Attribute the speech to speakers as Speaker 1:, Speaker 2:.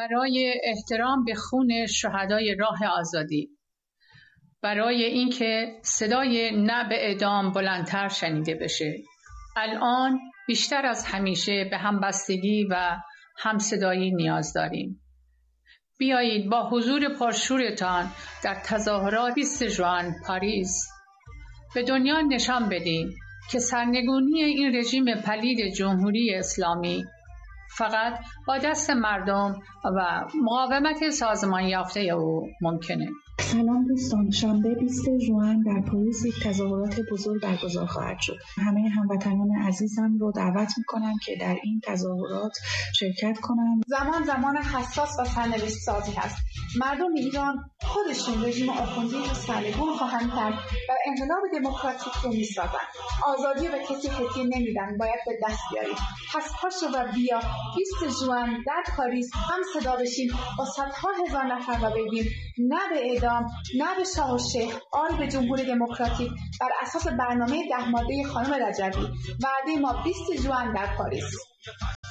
Speaker 1: برای احترام به خون شهدای راه آزادی، برای اینکه صدای نه به اعدام بلندتر شنیده بشه. الان بیشتر از همیشه به همبستگی و همصدایی نیاز داریم. بیایید با حضور پرشورتان در تظاهرات 20 ژوئن پاریس به دنیا نشان بدیم که سرنگونی این رژیم پلید جمهوری اسلامی فقط با دست مردم و مقاومت سازمان یافته او ممکنه.
Speaker 2: سلام دوستان، شنبه 20 ژوئن در پاریس یک تظاهرات بزرگ برگزار خواهد شد. همه هموطنان عزیزم رو دعوت میکنم که در این تظاهرات شرکت کنند.
Speaker 3: زمان حساس و سرنوشت سازی هست. مردم ایران خودشون رژیم آخوندی رو سرنگون خواهند کرد و انقلاب دموکراتیک رو میسازند. آزادی به کسی هدیه نمیدن، باید به دست بیاریم. پس پاشو و بیا 20 ژوئن در پاریس هم صدا بشیم با صدها هزار نفر و بگیم نه به اعدام، نه به شاه و شیخ، آری به جمهوری دموکراتیک بر اساس برنامه 10 ماده خانم رجبی. وعده ما 20 ژوئن در پاریس.